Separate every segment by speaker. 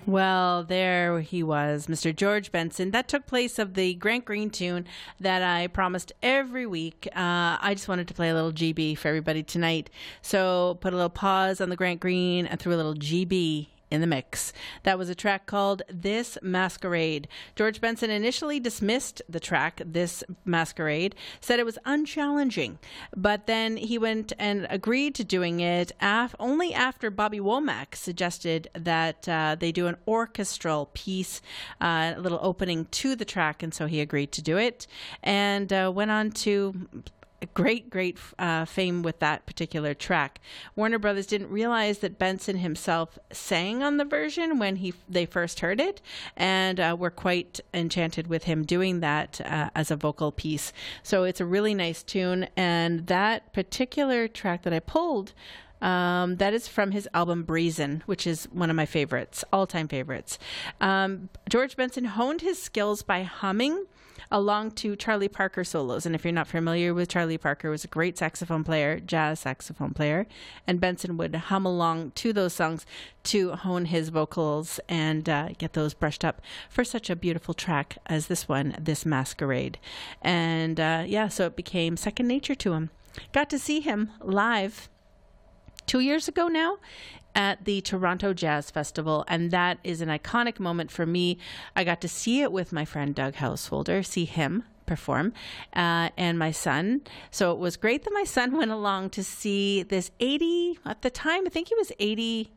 Speaker 1: Well, there he was, Mr. George Benson. That took place of the Grant Green tune that I promised every week. I just wanted to play a little GB for everybody tonight. So put a little pause on the Grant Green and threw a little GB in the mix. That was a track called This Masquerade. George Benson initially dismissed the track, This Masquerade, said it was unchallenging, but then he went and agreed to doing it only after Bobby Womack suggested that they do an orchestral piece, a little opening to the track, and so he agreed to do it, and went on to great fame with that particular track. Warner Brothers didn't realize that Benson himself sang on the version when they first heard it, and were quite enchanted with him doing that as a vocal piece. So it's a really nice tune, and that particular track that I pulled, that is from his album Brazen, which is one of my favorites, all-time favorites. George Benson honed his skills by humming along to Charlie Parker solos. And if you're not familiar with Charlie Parker, was a great saxophone player, jazz saxophone player, and Benson would hum along to those songs to hone his vocals and get those brushed up for such a beautiful track as this one, This Masquerade. And so it became second nature to him. Got to see him live 2 years ago now at the Toronto Jazz Festival, and that is an iconic moment for me. I got to see it with my friend Doug Householder, see him perform, and my son. So it was great that my son went along to see this 80, at the time, I think he was 80,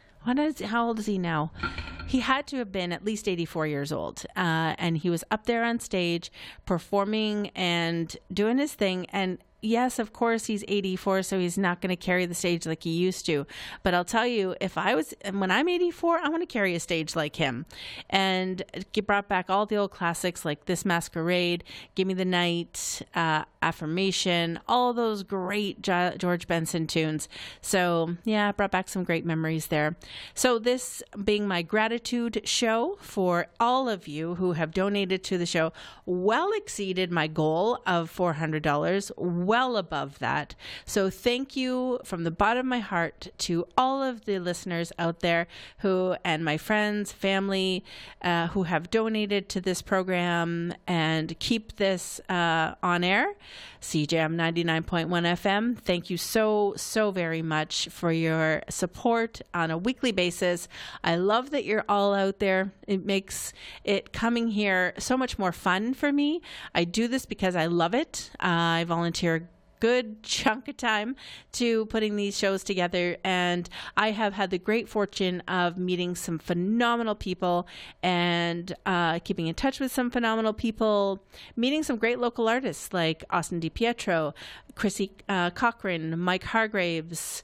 Speaker 1: how old is he now? He had to have been at least 84 years old. And he was up there on stage performing and doing his thing. And yes, of course, he's 84, so he's not going to carry the stage like he used to. But I'll tell you, when I'm 84, I want to carry a stage like him. And he brought back all the old classics like This Masquerade, Give Me the Night, Affirmation, all those great George Benson tunes. So yeah, brought back some great memories there. So this being my gratitude show for all of you who have donated to the show, well exceeded my goal of $400, well above that. So thank you from the bottom of my heart to all of the listeners out there and my friends, family, who have donated to this program and keep this on air. CJM 99.1 FM. Thank you so very much for your support on a weekly basis. I love that you're all out there. It makes it coming here so much more fun for me. I do this because I love it. I volunteer good chunk of time to putting these shows together, and I have had the great fortune of meeting some phenomenal people and keeping in touch with some phenomenal people, meeting some great local artists like Austin DiPietro, Chrissy Cochran, Mike Hargraves,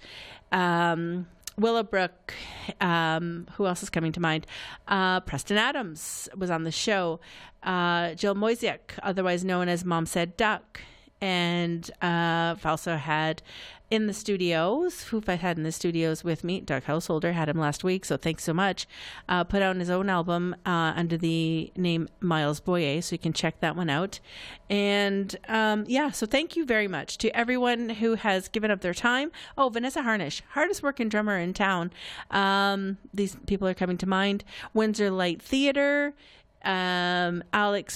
Speaker 1: Willowbrook, who else is coming to mind? Preston Adams was on the show, Jill Moisiak, otherwise known as Mom Said Duck. And I've also had in the studios, who I had in the studios with me, Doug Householder, had him last week, so thanks so much. Put out his own album under the name Miles Boyer, so you can check that one out. And so thank you very much to everyone who has given up their time. Oh, Vanessa Harnish, hardest working drummer in town. These people are coming to mind. Windsor Light Theater, Alex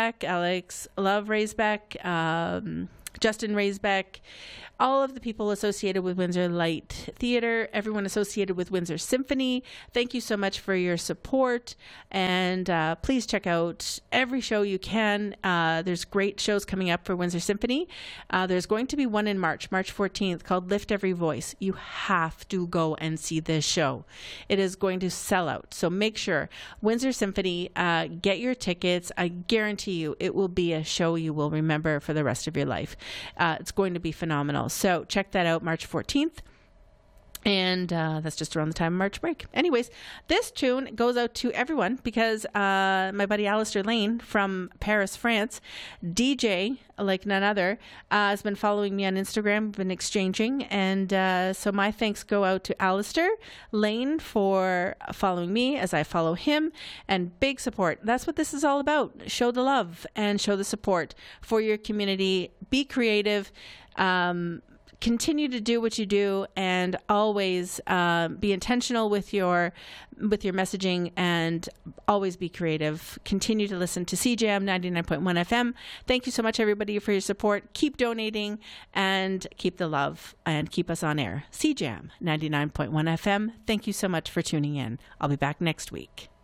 Speaker 1: Love Raisbeck, Justin Raisbeck, all of the people associated with Windsor Light Theater, everyone associated with Windsor Symphony. Thank you so much for your support, and please check out every show you can. There's great shows coming up for Windsor Symphony. There's going to be one in March 14th, called Lift Every Voice. You have to go and see this show. It is going to sell out, so make sure. Windsor Symphony, get your tickets. I guarantee you it will be a show you will remember for the rest of your life. It's going to be phenomenal. So check that out, March 14th. And that's just around the time of March break. Anyways, this tune goes out to everyone because my buddy Alistair Lane from Paris, France, DJ like none other, has been following me on Instagram, been exchanging. And so my thanks go out to Alistair Lane for following me as I follow him, and big support. That's what this is all about. Show the love and show the support for your community. Be creative. continue to do what you do, and always be intentional with your messaging, and always be creative. Continue to listen to CJAM 99.1 FM. Thank you so much, everybody, for your support. Keep donating and keep the love and keep us on air. CJAM 99.1 FM. Thank you so much for tuning in. I'll be back next week.